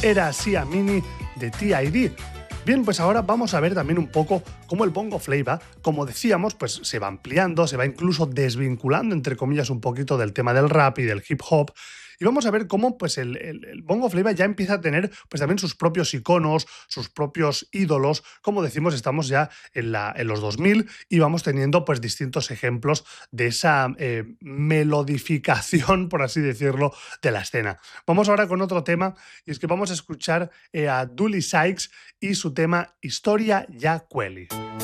Era Sia Mini de TID. Bien, pues ahora vamos a ver también un poco cómo el bongo flava, como decíamos, pues se va ampliando, se va incluso desvinculando, entre comillas, un poquito del tema del rap y del hip hop. Y vamos a ver cómo pues el bongo flava ya empieza a tener pues también sus propios iconos, sus propios ídolos. Como decimos, estamos ya en los 2000 y vamos teniendo pues distintos ejemplos de esa melodificación, por así decirlo, de la escena. Vamos ahora con otro tema, y es que vamos a escuchar a Dully Sykes y su tema Historia Ya Quelli.